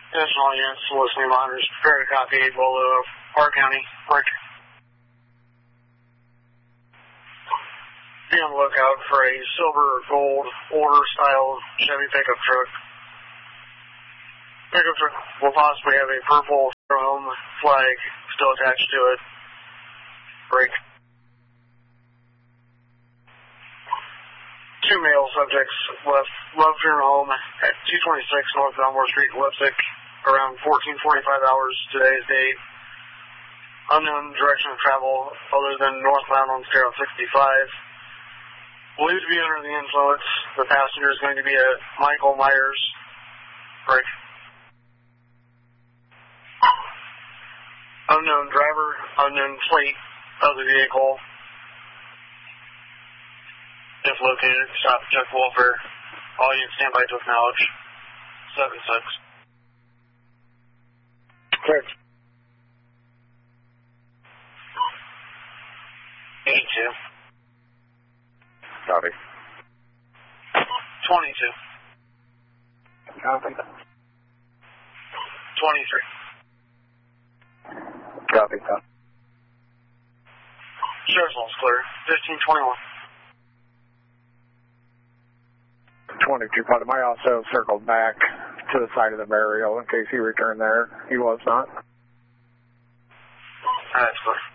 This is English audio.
Additional units, listening monitors, prepare to copy, below Park County, break. Be on the lookout for a silver or gold order style Chevy pickup truck. Pickup truck will possibly have a purple home flag still attached to it. Break. 2 male subjects left Love Funeral Home at 226 North Belmore Street, Lipstick, around 14:45 hours today's date. Unknown direction of travel other than northbound on State Route 65. Believed to be under the influence. The passenger is going to be a Michael Myers. Break. Unknown driver, unknown plate of the vehicle. If located, stop, check welfare. All units stand by to acknowledge. 7-6. Clear. 82. Copy. 22. Copy. 23. Copy. Sheriff's Laws clear. 1521. 22, Pardon. I also circled back to the side of the burial in case he returned there. He was not. That's clear.